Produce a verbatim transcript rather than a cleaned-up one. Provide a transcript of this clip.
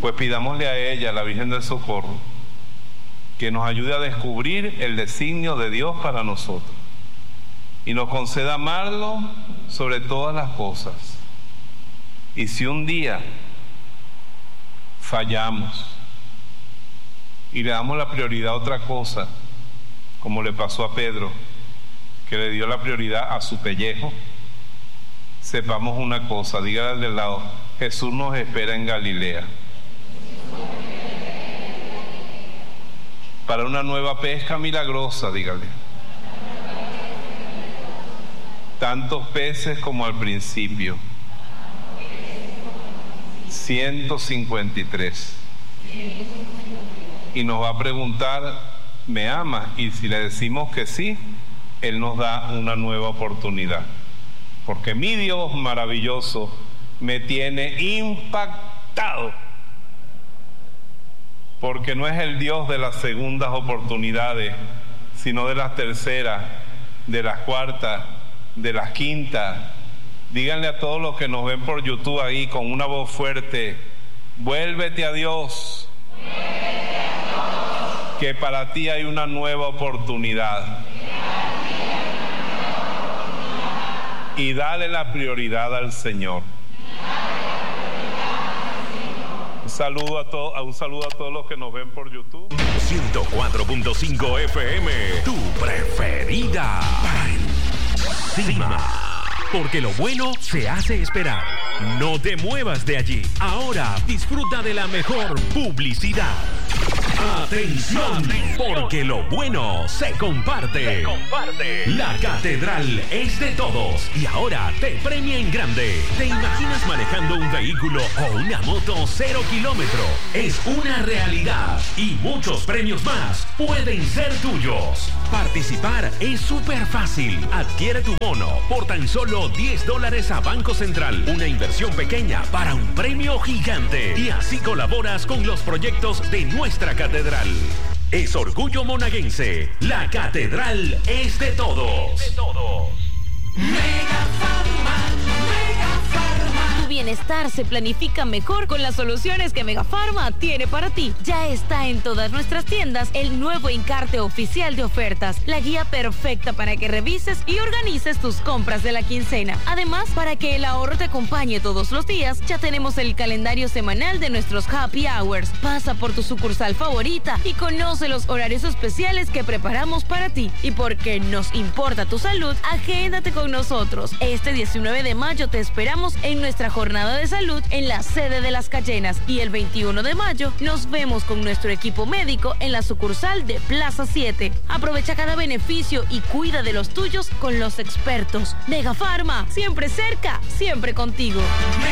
Pues pidámosle a ella, la Virgen del Socorro, que nos ayude a descubrir el designio de Dios para nosotros y nos conceda amarlo sobre todas las cosas. Y si un día fallamos y le damos la prioridad a otra cosa, como le pasó a Pedro, que le dio la prioridad a su pellejo, sepamos una cosa, dígale al del lado: Jesús nos espera en Galilea para una nueva pesca milagrosa, dígale. Tantos peces como al principio. ciento cincuenta y tres. Y nos va a preguntar: ¿me amas? Y si le decimos que sí, Él nos da una nueva oportunidad. Porque mi Dios maravilloso me tiene impactado. Porque no es el Dios de las segundas oportunidades, sino de las terceras, de las cuartas, de las quintas. Díganle a todos los que nos ven por YouTube ahí con una voz fuerte: vuélvete a Dios. Vuélvete a Dios. Que para ti hay una nueva oportunidad. Y dale la prioridad al Señor. Un saludo a todos, un saludo a todos los que nos ven por YouTube. ciento cuatro punto cinco F M, tu preferida. Para encima. Porque lo bueno se hace esperar. No te muevas de allí. Ahora disfruta de la mejor publicidad. ¡Atención! Porque lo bueno se comparte. Se comparte. La catedral es de todos y ahora te premia en grande. ¿Te imaginas manejando un vehículo o una moto cero kilómetro? Es una realidad y muchos premios más pueden ser tuyos. Participar es súper fácil. Adquiere tu bono por tan solo diez dólares a Banco Central. Una inversión pequeña para un premio gigante. Y así colaboras con los proyectos de nuestra catedral. Es orgullo monaguense. La catedral es de todos. De todos. Mega Pharma, Mega Pharma. Tu bienestar se planifica mejor con las soluciones que Mega Pharma tiene para ti. Ya está en todas nuestras tiendas el nuevo encarte oficial de ofertas, la guía perfecta para que revises y organices tus compras de la quincena. Además, para que el ahorro te acompañe todos los días, ya tenemos el calendario semanal de nuestros Happy Hours. Pasa por tu sucursal favorita y conoce los horarios especiales que preparamos para ti. Y porque nos importa tu salud, agéndate con nosotros. Este diecinueve de mayo te esperamos en nuestra jornada de salud en la sede de Las Cayenas y el veintiuno de mayo nos vemos con nuestro equipo médico en la sucursal de Plaza siete. Aprovecha cada beneficio y cuida de los tuyos con los expertos. Mega Pharma, siempre cerca, siempre contigo.